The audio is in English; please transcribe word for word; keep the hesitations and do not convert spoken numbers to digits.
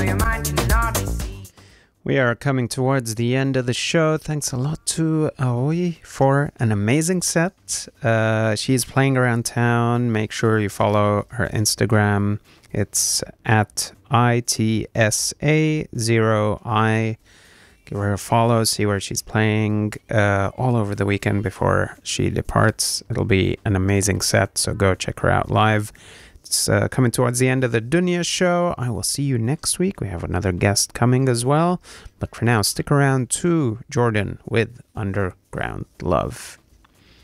We are coming towards the end of the show. Thanks a lot to Aoi for an amazing set. Uh, she's playing around town. Make sure you follow her Instagram. It's at I T S A zero I. Give her a follow, see where she's playing uh, all over the weekend before she departs. It'll be an amazing set, so go check her out live. It's uh, coming towards the end of the Dunya show. I will see you next week. We have another guest coming as well. But for now, stick around to Jordan with Underground Love.